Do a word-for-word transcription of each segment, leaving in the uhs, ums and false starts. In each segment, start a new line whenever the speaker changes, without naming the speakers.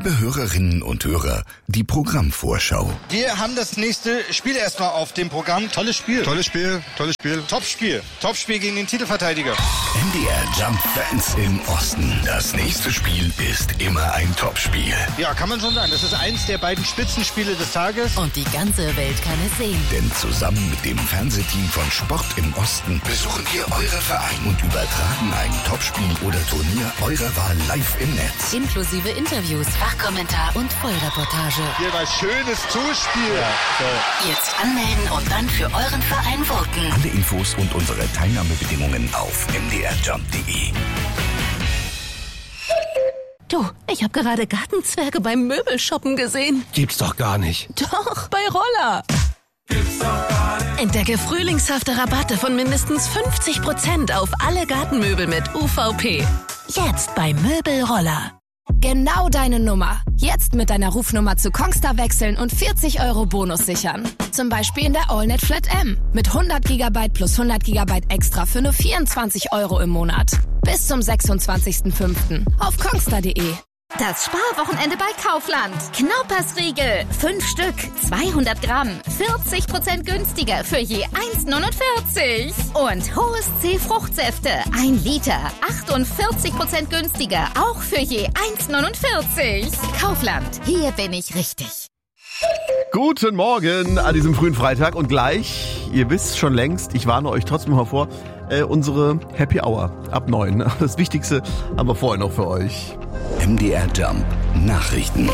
Liebe Hörerinnen und Hörer, die Programmvorschau.
Wir haben das nächste Spiel erstmal auf dem Programm. Tolles Spiel.
Tolles Spiel, tolles Spiel.
Top-Spiel. Top-Spiel gegen den Titelverteidiger.
M D R Jump Fans im Osten. Das nächste Spiel ist immer ein Topspiel.
Ja, kann man schon sagen. Das ist eins der beiden Spitzenspiele des Tages.
Und die ganze Welt kann es sehen.
Denn zusammen mit dem Fernsehteam von Sport im Osten besuchen wir eure Vereine und übertragen ein Topspiel oder Turnier eurer Wahl live im Netz.
Inklusive Interviews, Fachkommentar und Vollreportage.
Hier war schönes Zuspiel. Ja,
so. Jetzt anmelden und dann für euren Verein voten.
Alle Infos und unsere Teilnahmebedingungen auf m d r jump punkt d e.
Du, ich habe gerade Gartenzwerge beim Möbelshoppen gesehen.
Gibt's doch gar nicht.
Doch, bei Roller. Gibt's doch gar nicht. Entdecke frühlingshafte Rabatte von mindestens fünfzig Prozent auf alle Gartenmöbel mit U V P. Jetzt bei Möbelroller.
Genau deine Nummer. Jetzt mit deiner Rufnummer zu Kongstar wechseln und vierzig Euro Bonus sichern. Zum Beispiel in der AllNet Flat M. Mit hundert Gigabyte plus hundert Gigabyte extra für nur vierundzwanzig Euro im Monat. Bis zum sechsundzwanzigsten fünften auf kongstar punkt de.
Das Sparwochenende bei Kaufland. Knaupersriegel. Fünf Stück. zweihundert Gramm. vierzig Prozent günstiger für je eins neunundvierzig. Und Hohes C Fruchtsäfte. Ein Liter. achtundvierzig Prozent günstiger. Auch für je eins neunundvierzig. Kaufland. Hier bin ich richtig.
Guten Morgen an diesem frühen Freitag und gleich, ihr wisst schon längst, ich warne euch trotzdem mal vor, äh, unsere Happy Hour ab neun. Das Wichtigste haben wir vorher noch für euch.
M D R Jump Nachrichten.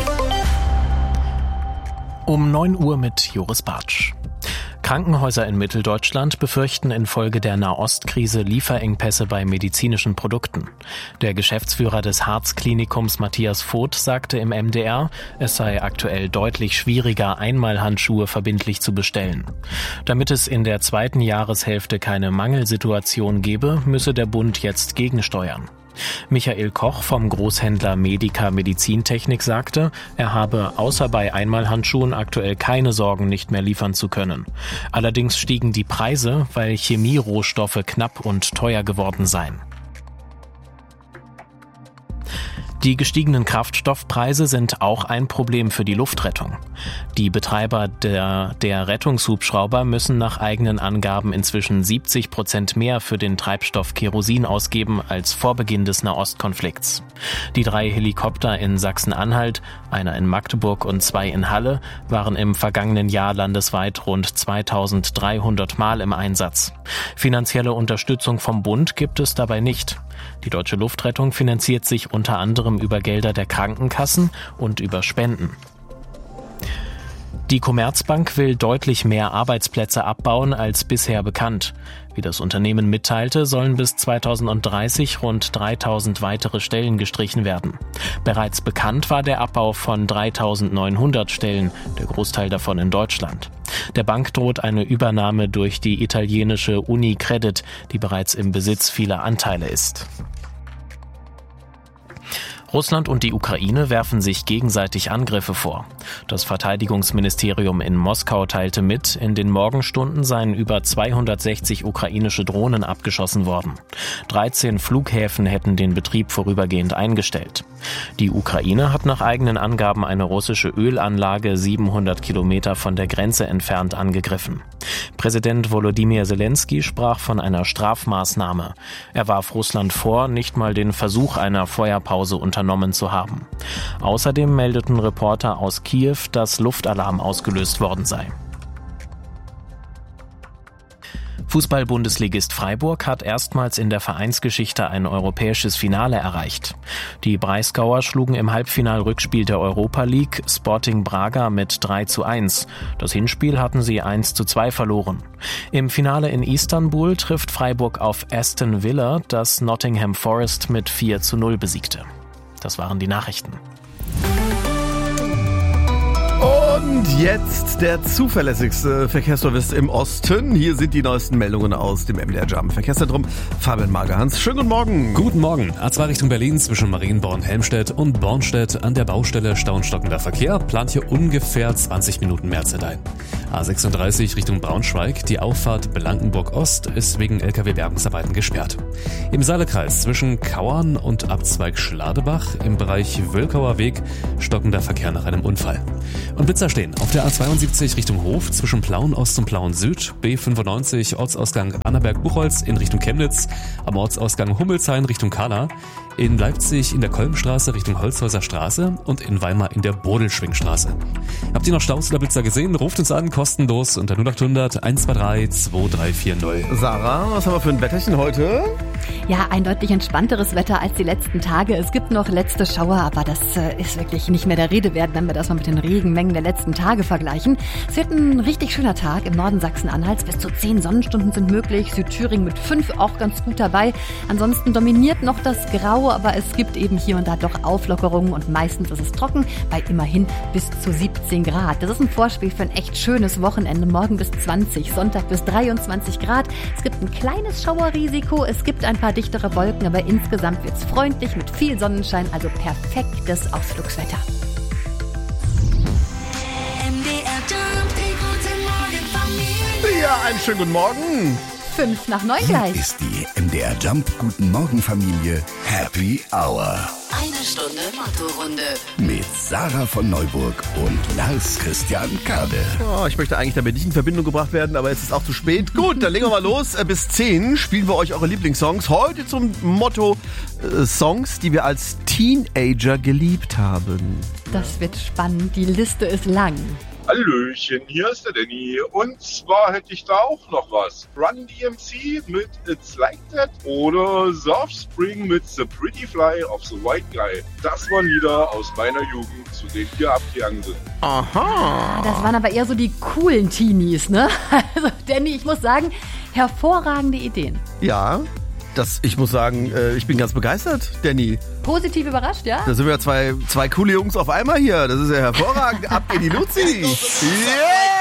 Um neun Uhr mit Joris Bartsch. Krankenhäuser in Mitteldeutschland befürchten infolge der Nahostkrise Lieferengpässe bei medizinischen Produkten. Der Geschäftsführer des Harzklinikums Matthias Voth sagte im M D R, es sei aktuell deutlich schwieriger, Einmalhandschuhe verbindlich zu bestellen. Damit es in der zweiten Jahreshälfte keine Mangelsituation gebe, müsse der Bund jetzt gegensteuern. Michael Koch vom Großhändler Medica Medizintechnik sagte, er habe außer bei Einmalhandschuhen aktuell keine Sorgen, nicht mehr liefern zu können. Allerdings stiegen die Preise, weil Chemierohstoffe knapp und teuer geworden seien. Die gestiegenen Kraftstoffpreise sind auch ein Problem für die Luftrettung. Die Betreiber der, der Rettungshubschrauber müssen nach eigenen Angaben inzwischen siebzig Prozent mehr für den Treibstoff Kerosin ausgeben als vor Beginn des Nahostkonflikts. Die drei Helikopter in Sachsen-Anhalt, einer in Magdeburg und zwei in Halle, waren im vergangenen Jahr landesweit rund zweitausenddreihundert Mal im Einsatz. Finanzielle Unterstützung vom Bund gibt es dabei nicht. Die Deutsche Luftrettung finanziert sich unter anderem über Gelder der Krankenkassen und über Spenden. Die Commerzbank will deutlich mehr Arbeitsplätze abbauen als bisher bekannt. Wie das Unternehmen mitteilte, sollen bis zweitausenddreißig rund dreitausend weitere Stellen gestrichen werden. Bereits bekannt war der Abbau von dreitausendneunhundert Stellen, der Großteil davon in Deutschland. Der Bank droht eine Übernahme durch die italienische Unicredit, die bereits im Besitz vieler Anteile ist. Russland und die Ukraine werfen sich gegenseitig Angriffe vor. Das Verteidigungsministerium in Moskau teilte mit, in den Morgenstunden seien über zweihundertsechzig ukrainische Drohnen abgeschossen worden. dreizehn Flughäfen hätten den Betrieb vorübergehend eingestellt. Die Ukraine hat nach eigenen Angaben eine russische Ölanlage siebenhundert Kilometer von der Grenze entfernt angegriffen. Präsident Volodymyr Zelensky sprach von einer Strafmaßnahme. Er warf Russland vor, nicht mal den Versuch einer Feuerpause unternommen zu haben. Außerdem meldeten Reporter aus Kiew, dass Luftalarm ausgelöst worden sei. Fußball-Bundesligist Freiburg hat erstmals in der Vereinsgeschichte ein europäisches Finale erreicht. Die Breisgauer schlugen im Halbfinal-Rückspiel der Europa League Sporting Braga mit drei zu eins. Das Hinspiel hatten sie eins zu zwei verloren. Im Finale in Istanbul trifft Freiburg auf Aston Villa, das Nottingham Forest mit vier zu null besiegte. Das waren die Nachrichten.
Und jetzt der zuverlässigste Verkehrsservice im Osten. Hier sind die neuesten Meldungen aus dem M D R Jump Verkehrszentrum. Fabian Magerhans, schönen guten Morgen.
Guten Morgen. A zwei Richtung Berlin zwischen Marienborn-Helmstedt und Bornstedt an der Baustelle stauenstockender Verkehr. Plant hier ungefähr zwanzig Minuten mehr Zeit ein. A sechsunddreißig Richtung Braunschweig. Die Auffahrt Blankenburg-Ost ist wegen L K W-Bergungsarbeiten gesperrt. Im Saale-Kreis zwischen Kauern und Abzweig Schladebach im Bereich Wölkauer Weg stockender Verkehr nach einem Unfall. Und Blitzer stehen auf der A zweiundsiebzig Richtung Hof zwischen Plauen Ost und Plauen Süd, B fünfundneunzig Ortsausgang Annaberg-Buchholz in Richtung Chemnitz, am Ortsausgang Hummelshain Richtung Kahla, in Leipzig in der Kolmstraße Richtung Holzhäuser Straße und in Weimar in der Bodelschwingstraße. Habt ihr noch Staus oder Blitzer gesehen? Ruft uns an, kostenlos unter null acht hundert eins zwei drei zwei drei vier null.
Sarah, was haben wir für ein Wetterchen heute?
Ja, ein deutlich entspannteres Wetter als die letzten Tage. Es gibt noch letzte Schauer, aber das äh, ist wirklich nicht mehr der Rede wert, wenn wir das mal mit den Regenmengen der letzten Tage vergleichen. Es wird ein richtig schöner Tag im Norden Sachsen-Anhalts. Bis zu zehn Sonnenstunden sind möglich. Südthüringen mit fünf auch ganz gut dabei. Ansonsten dominiert noch das Grau, aber es gibt eben hier und da doch Auflockerungen und meistens ist es trocken bei immerhin bis zu siebzehn Grad. Das ist ein Vorspiel für ein echt schönes Wochenende. Morgen bis zwanzig, Sonntag bis dreiundzwanzig Grad. Es gibt ein kleines Schauerrisiko. Es gibt ein paar dichtere Wolken, aber insgesamt wird es freundlich mit viel Sonnenschein, also perfektes Ausflugswetter.
Ja, einen schönen guten Morgen.
Fünf nach neun
Hier
gleich.
ist die M D R Jump Guten Morgen Familie Happy Hour.
Eine Stunde Motto-Runde.
Mit Sarah von Neuburg und Lars Christian Kade.
Oh, ich möchte eigentlich damit nicht in Verbindung gebracht werden, aber jetzt ist es auch zu spät. Gut, dann legen wir mal los. Bis zehn spielen wir euch eure Lieblingssongs. Heute zum Motto äh, Songs, die wir als Teenager geliebt haben.
Das wird spannend. Die Liste ist lang.
Hallöchen, hier ist der Danny. Und zwar hätte ich da auch noch was. Run D M C mit It's Like That oder Surf Spring mit The Pretty Fly of the White Guy. Das waren Lieder aus meiner Jugend, zu denen wir abgegangen sind.
Aha.
Das waren aber eher so die coolen Teenies, ne? Also Danny, ich muss sagen, hervorragende Ideen.
Ja, das, ich muss sagen, äh, ich bin ganz begeistert, Danny.
Positiv überrascht, ja?
Da sind wir zwei, zwei coole Jungs auf einmal hier. Das ist ja hervorragend. Ab in die Luzi. Yeah!